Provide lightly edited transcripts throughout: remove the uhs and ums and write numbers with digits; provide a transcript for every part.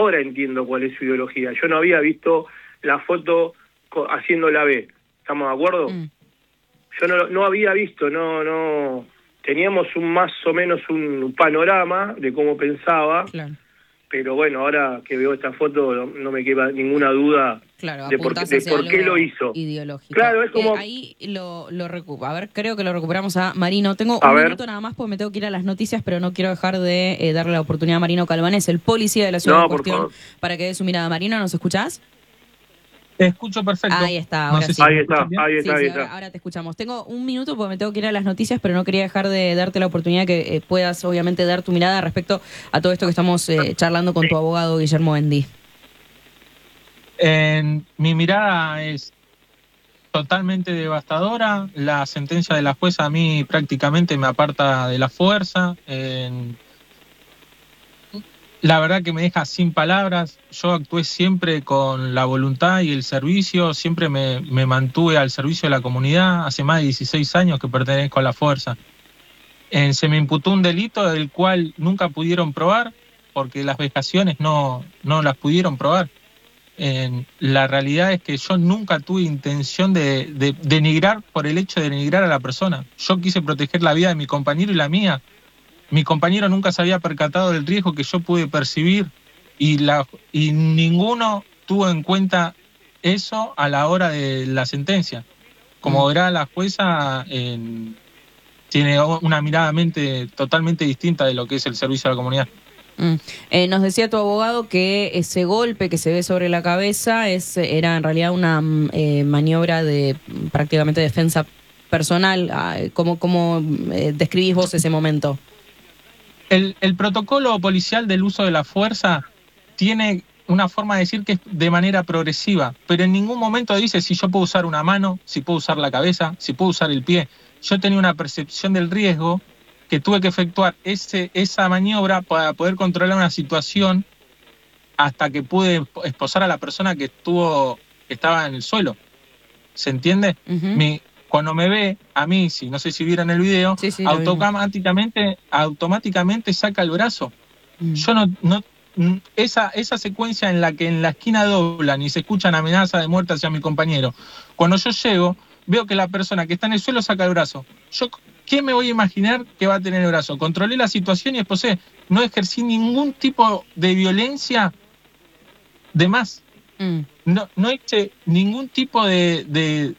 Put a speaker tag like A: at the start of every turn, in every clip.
A: ahora entiendo cuál es su ideología. Yo no había visto la foto haciendo la B. ¿Estamos de acuerdo? Yo no había visto, no teníamos más o menos un panorama de cómo pensaba.
B: Claro.
A: Pero bueno, ahora que veo esta foto no me queda ninguna duda de por qué lo hizo.
B: Ideológico.
A: Claro, es como...
B: ahí lo recupero. A ver, creo que lo recuperamos a Marino. Tengo un minuto nada más porque me tengo que ir a las noticias, pero no quiero dejar de darle la oportunidad a Marino Calvanés, el policía de la ciudad de cuestión, para que dé su mirada. Marino, ¿nos escuchás?
C: Te escucho perfecto.
B: Ahí está, ahora sí.
A: Ahí está.
B: Ahora te escuchamos. Tengo un minuto porque me tengo que ir a las noticias, pero no quería dejar de darte la oportunidad que puedas, obviamente, dar tu mirada respecto a todo esto que estamos charlando con tu abogado, Guillermo Bendí.
C: Mi mirada es totalmente devastadora. La sentencia de la jueza a mí prácticamente me aparta de la fuerza. La verdad que me deja sin palabras. Yo actué siempre con la voluntad y el servicio, siempre me mantuve al servicio de la comunidad. Hace más de 16 años que pertenezco a la fuerza. Se me imputó un delito del cual nunca pudieron probar, porque las vejaciones no las pudieron probar. La realidad es que yo nunca tuve intención de denigrar por el hecho de denigrar a la persona. Yo quise proteger la vida de mi compañero y la mía. Mi compañero nunca se había percatado del riesgo que yo pude percibir y ninguno tuvo en cuenta eso a la hora de la sentencia. Como verá, la jueza tiene una mirada totalmente distinta de lo que es el servicio a la comunidad.
B: Nos decía tu abogado que ese golpe que se ve sobre la cabeza era en realidad una maniobra de prácticamente defensa personal. ¿Cómo describís vos ese momento?
C: El protocolo policial del uso de la fuerza tiene una forma de decir que es de manera progresiva, pero en ningún momento dice si yo puedo usar una mano, si puedo usar la cabeza, si puedo usar el pie. Yo tenía una percepción del riesgo que tuve que efectuar esa maniobra para poder controlar una situación hasta que pude esposar a la persona que estaba en el suelo. ¿Se entiende? Cuando me ve a mí, no sé si vieron el video, sí, automáticamente saca el brazo. Yo esa secuencia en la que en la esquina doblan y se escuchan amenazas de muerte hacia mi compañero, cuando yo llego, veo que la persona que está en el suelo saca el brazo. ¿Qué me voy a imaginar que va a tener el brazo? Controlé la situación y esposé. No ejercí ningún tipo de violencia de más. No hice ningún tipo de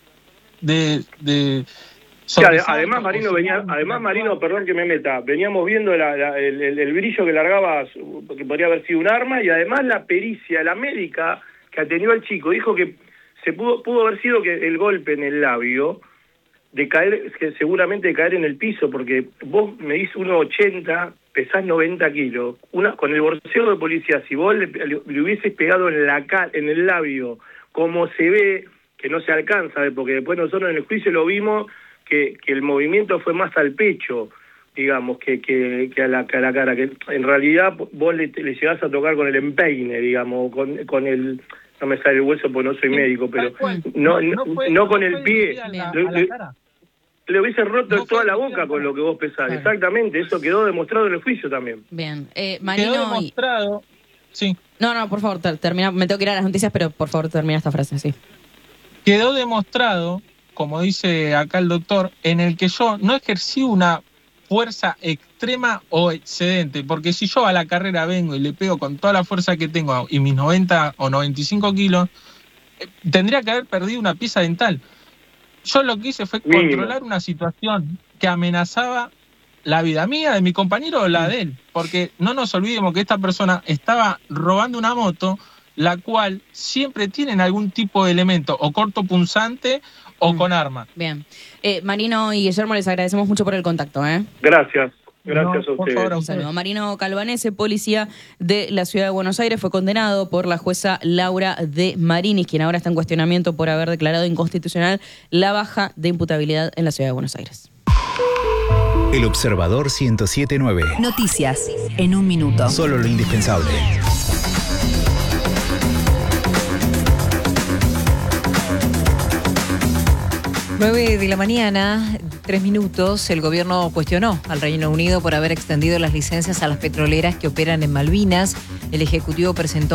A: además Marino, perdón que me meta, veníamos viendo el brillo que largaba, que podría haber sido un arma, y además la pericia, la médica que atendió al chico, dijo que pudo haber sido que el golpe en el labio, de caer, que seguramente de caer en el piso, porque vos medís 1,80, pesás 90 kilos, con el borseo de policía, si vos le hubieses pegado en el labio, como se ve, que no se alcanza, porque después nosotros en el juicio lo vimos que el movimiento fue más al pecho, digamos, que a la cara, que en realidad vos le llegás a tocar con el empeine, digamos, con el, no me sale el hueso porque no soy médico, pero no con el pie, le hubiese roto toda la boca con lo que vos pesás, exactamente, eso quedó demostrado en el juicio también.
B: Bien, Marino...
C: Quedó demostrado, sí.
B: No, por favor, termina, me tengo que ir a las noticias, pero por favor termina esta frase, sí.
C: Quedó demostrado, como dice acá el doctor, en el que yo no ejercí una fuerza extrema o excedente, porque si yo a la carrera vengo y le pego con toda la fuerza que tengo y mis 90 o 95 kilos, tendría que haber perdido una pieza dental. Yo lo que hice fue controlar una situación que amenazaba la vida mía, de mi compañero o la de él, porque no nos olvidemos que esta persona estaba robando una moto, la cual siempre tienen algún tipo de elemento, o cortopunzante o con arma.
B: Bien. Marino y Guillermo, les agradecemos mucho por el contacto.
A: Gracias a ustedes.
B: Un saludo. Marino Calvanés, policía de la Ciudad de Buenos Aires, fue condenado por la jueza Laura de Marinis, quien ahora está en cuestionamiento por haber declarado inconstitucional la baja de imputabilidad en la Ciudad de Buenos Aires.
D: El Observador 107.9.
E: Noticias en un minuto.
D: Solo lo indispensable.
E: 9 de la mañana, 3 minutos, el gobierno cuestionó al Reino Unido por haber extendido las licencias a las petroleras que operan en Malvinas. El Ejecutivo presentó